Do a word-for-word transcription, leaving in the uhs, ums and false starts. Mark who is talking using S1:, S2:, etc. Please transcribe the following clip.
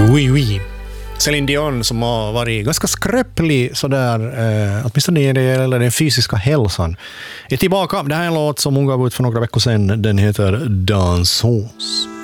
S1: Oui, oui. Céline Dion som har varit ganska skröplig sådär, eh, åtminstone när det gäller den fysiska hälsan, är tillbaka. Det här är en låt som hon gav ut för några veckor sedan. Den heter Dansons.